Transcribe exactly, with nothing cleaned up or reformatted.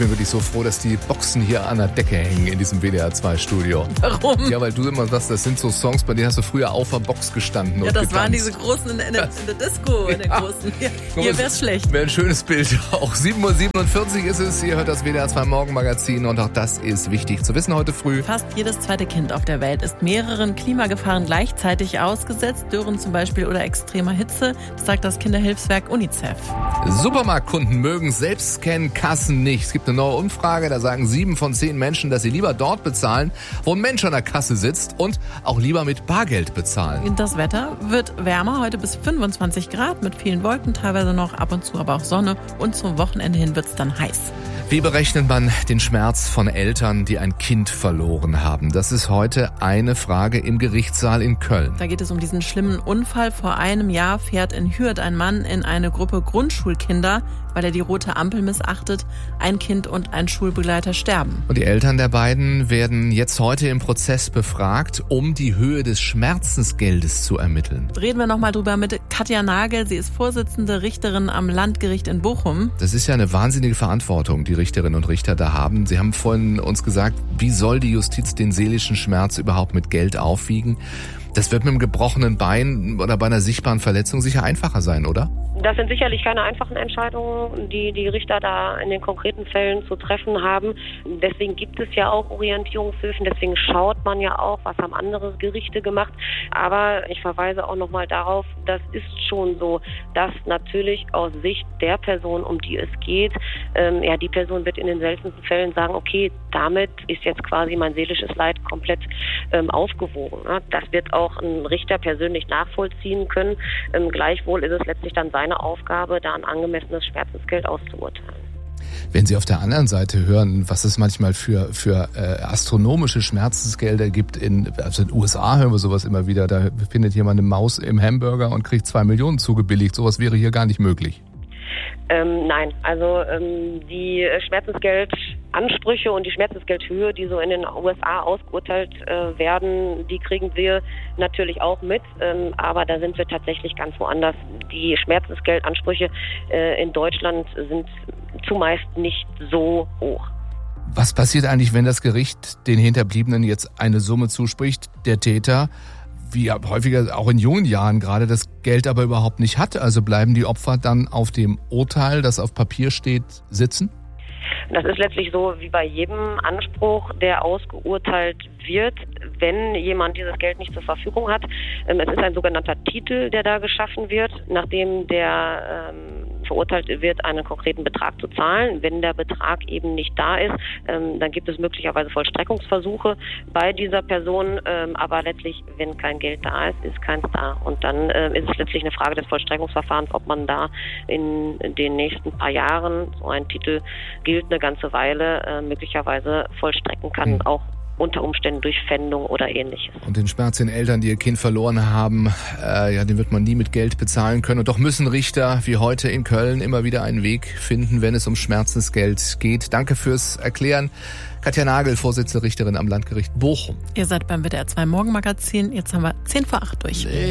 bin wirklich so froh, dass die Boxen hier an der Decke hängen in diesem W D R zwei Studio. Warum? Ja, weil du immer sagst, das sind so Songs, bei denen hast du früher auf der Box gestanden Ja, und das getanzt. waren diese großen in der, in der, in der Disco, in der Ja. großen. Hier, hier wär's schlecht. Wäre ein schönes Bild. Auch sieben Uhr siebenundvierzig ist es. Ihr hört das W D R zwei Morgenmagazin und auch das ist wichtig zu wissen heute früh. Fast jedes zweite Kind auf der Welt ist mehreren Klimagefahren gleichzeitig ausgesetzt, Dürren zum Beispiel oder extremer Hitze, das sagt das Kinderhilfswerk UNICEF. Supermarktkunden mögen Selbstscan-Kassen nicht. Es gibt eine neue Umfrage, da sagen sieben von zehn Menschen, dass sie lieber dort bezahlen, wo ein Mensch an der Kasse sitzt und auch lieber mit Bargeld bezahlen. Das Wetter wird wärmer, heute bis fünfundzwanzig Grad mit vielen Wolken, teilweise noch ab und zu aber auch Sonne und zum Wochenende hin wird's dann heiß. Wie berechnet man den Schmerz von Eltern, die ein Kind verloren haben? Das ist heute eine Frage im Gerichtssaal in Köln. Da geht es um diesen schlimmen Unfall. Vor einem Jahr fährt in Hürth ein Mann in eine Gruppe Grundschulkinder, weil er die rote Ampel missachtet. Ein Kind und ein Schulbegleiter sterben. Und die Eltern der beiden werden jetzt heute im Prozess befragt, um die Höhe des Schmerzensgeldes zu ermitteln. Reden wir nochmal drüber mit Katja Nagel. Sie ist Vorsitzende Richterin am Landgericht in Bochum. Das ist ja eine wahnsinnige Verantwortung, die Richterinnen und Richter da haben. Sie haben vorhin uns gesagt, wie soll die Justiz den seelischen Schmerz überhaupt mit Geld aufwiegen? Das wird mit einem gebrochenen Bein oder bei einer sichtbaren Verletzung sicher einfacher sein, oder? Das sind sicherlich keine einfachen Entscheidungen, die die Richter da in den konkreten Fällen zu treffen haben. Deswegen gibt es ja auch Orientierungshilfen, deswegen schaut man ja auch, was haben andere Gerichte gemacht. Aber ich verweise auch nochmal darauf, das ist schon so, dass natürlich aus Sicht der Person, um die es geht, ähm, ja, die Person wird in den seltensten Fällen sagen, okay, damit ist jetzt quasi mein seelisches Leid komplett ähm, aufgewogen. Ja, das wird auch ein Richter persönlich nachvollziehen können. Ähm, gleichwohl ist es letztlich dann seine Aufgabe, da ein angemessenes Schmerzensgeld auszuurteilen. Wenn Sie auf der anderen Seite hören, was es manchmal für für äh, astronomische Schmerzensgelder gibt, in, also in den U S A hören wir sowas immer wieder, da findet jemand eine Maus im Hamburger und kriegt zwei Millionen zugebilligt. Sowas wäre hier gar nicht möglich. Ähm, nein, also ähm, die Schmerzensgeldansprüche und die Schmerzensgeldhöhe, die so in den U S A ausgeurteilt äh, werden, die kriegen wir natürlich auch mit, ähm, aber da sind wir tatsächlich ganz woanders. Die Schmerzensgeldansprüche äh, in Deutschland sind zumeist nicht so hoch. Was passiert eigentlich, wenn das Gericht den Hinterbliebenen jetzt eine Summe zuspricht, der Täter, wie häufiger auch in jungen Jahren gerade, das Geld aber überhaupt nicht hat? Also bleiben die Opfer dann auf dem Urteil, das auf Papier steht, sitzen? Das ist letztlich so wie bei jedem Anspruch, der ausgeurteilt wird, wenn jemand dieses Geld nicht zur Verfügung hat. Es ist ein sogenannter Titel, der da geschaffen wird, nachdem der ähm, verurteilt wird, einen konkreten Betrag zu zahlen. Wenn der Betrag eben nicht da ist, ähm, dann gibt es möglicherweise Vollstreckungsversuche bei dieser Person, ähm, aber letztlich, wenn kein Geld da ist, ist keins da. Und dann äh, ist es letztlich eine Frage des Vollstreckungsverfahrens, ob man da in den nächsten paar Jahren, so ein Titel gilt eine ganze Weile, äh, möglicherweise vollstrecken kann, mhm. auch unter Umständen durch Pfändung oder Ähnliches. Und den Schmerz den Eltern, die ihr Kind verloren haben, äh, ja, den wird man nie mit Geld bezahlen können. Und doch müssen Richter wie heute in Köln immer wieder einen Weg finden, wenn es um Schmerzensgeld geht. Danke fürs Erklären. Katja Nagel, Vorsitzende Richterin am Landgericht Bochum. Ihr seid beim W D R zwei Morgenmagazin. Jetzt haben wir zehn vor acht durch. Nee.